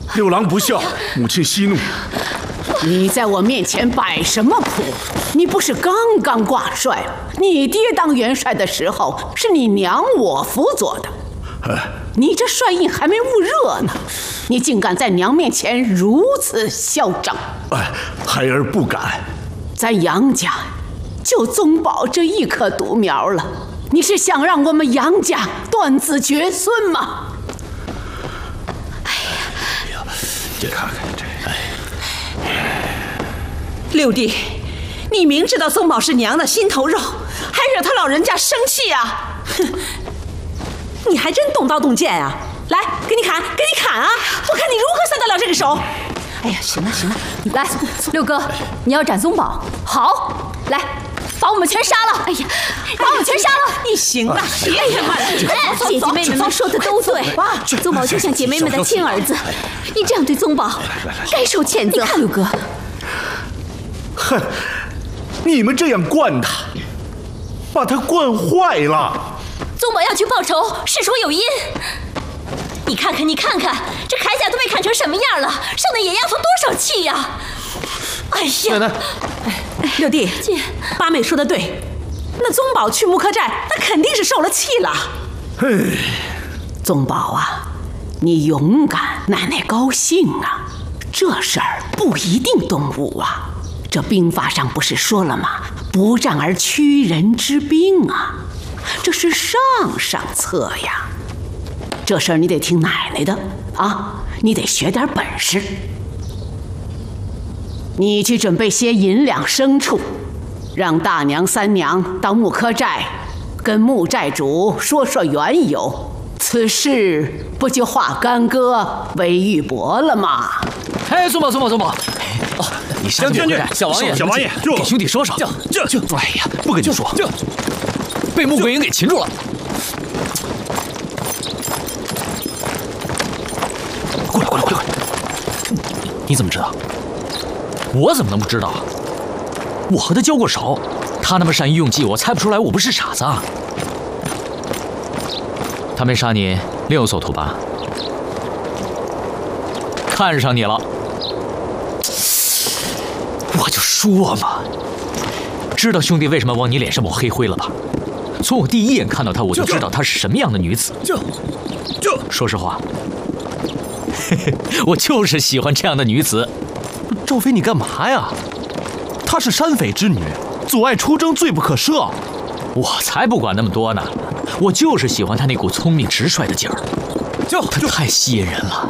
六郎不孝，母亲息怒。 你在我面前摆什么谱？你不是刚刚挂帅了？你爹当元帅的时候，是你娘我辅佐的。你这帅印还没捂热呢，你竟敢在娘面前如此嚣张！ 孩儿不敢。 咱杨家就宗保这一棵独苗了，你是想让我们杨家断子绝孙吗？ 哎呀，你看看这， 六弟，你明知道宗保是娘的心头肉，还惹他老人家生气啊！哼，你还真动刀动剑啊！来，给你砍，给你砍啊！我看你如何算得了这个手！ 哎呀，行了行了，来，六哥，你要斩宗保，好，来，把我们全杀了！哎呀，把我们全杀了！ 你行了，别呀妈的！ 姐姐妹妹们说的都对，宗保就像姐妹们的亲儿子，你这样对宗保，该受谴责。你看六哥， 哼，你们这样惯他，把他惯坏了。 宗保要去报仇，事出有因。你看看，你看看，这铠甲都被砍成什么样了，上的野丫头多少气呀！哎呀， 奶奶， 六弟， 姐， 八妹说的对，那宗保去木柯寨，那肯定是受了气了。 宗保啊，你勇敢，奶奶高兴啊。这事儿不一定动武啊，这兵法上不是说了吗？不战而屈人之兵啊，这是上上策呀。这事儿你得听奶奶的啊，你得学点本事。你去准备些银两牲畜，让大娘三娘到木柯寨，跟木寨主说说缘由，此事不就化干戈为玉帛了吗？ 哎，宗保，哦，你上去木柯寨，小王爷，给兄弟说说。这，哎呀，不跟你说，被穆桂英给擒住了。过来！你怎么知道？我怎么能不知道？我和他交过手，他那么善于用计，我猜不出来我不是傻子啊。他没杀你，另有所图吧？看上你了，我就说嘛，知道兄弟为什么往你脸上抹黑灰了吧？从我第一眼看到她，我就知道她是什么样的女子。说实话。我就是喜欢这样的女子。 赵飞，你干嘛呀？她是山匪之女，阻碍出征，罪不可赦。 我才不管那么多呢，我就是喜欢她那股聪明直率的劲儿，她太吸引人了。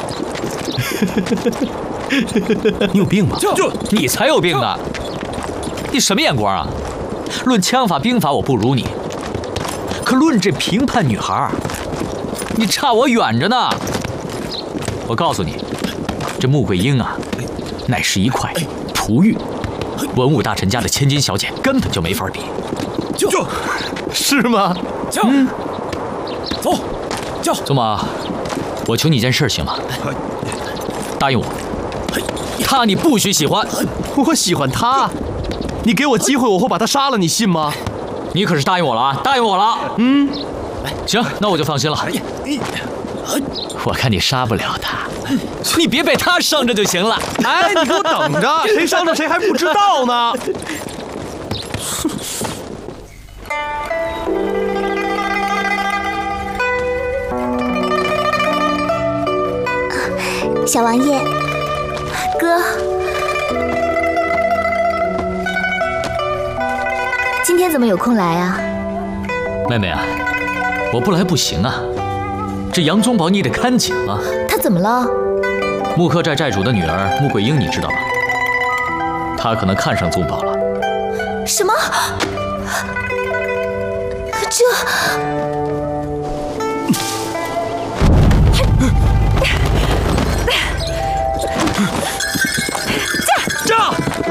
你有病吧？ 你才有病呢！你什么眼光啊？论枪法兵法我不如你，可论这评判女孩，你差我远着呢。我告诉你，这穆桂英啊，乃是一块璞玉，文武大臣家的千金小姐根本就没法比。 是吗？ 走，宗保，我求你一件事行吗？答应我，她你不许喜欢。 我喜欢她，你给我机会，我会把她杀了，你信吗？ 你可是答应我了啊！答应我了。行，那我就放心了。我看你杀不了他，你别被他伤着就行了。 哎，你给我等着，谁伤着谁还不知道呢。 小王爷，哥，今天怎么有空来啊？ 妹妹啊，我不来不行啊。这杨宗保你得看紧啊！ 他怎么了？ 木柯寨寨主的女儿穆桂英，你知道吧？她可能看上宗保了。 什么？这……